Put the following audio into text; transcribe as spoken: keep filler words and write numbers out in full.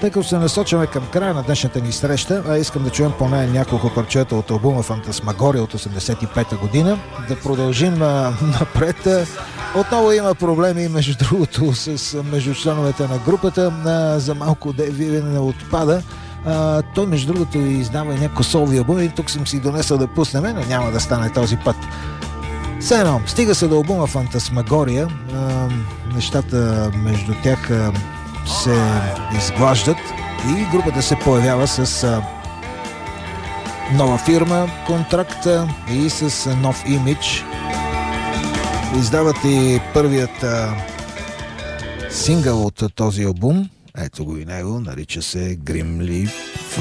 Тъй като се насочваме към края на днешната ни среща, а искам да чуем поне няколко парчета от албума Фантасмагория от осемдесет и пета година. Да продължим а, напред. Отново има проблеми, между другото, с между членовете на групата. А, за малко Дейв Вивен не отпада. А, той, между другото, издава и някакво солови албум и тук съм си донесъл да пуснем, но няма да стане този път. Все едно, стига се до албума Фантасмагория. А, нещата между тях а, се изглаждат и групата се появява с а, нова фирма, контракт и с а, нов имидж. Издават и първият а, сингъл от този албум. Ето го и него, нарича се Grimly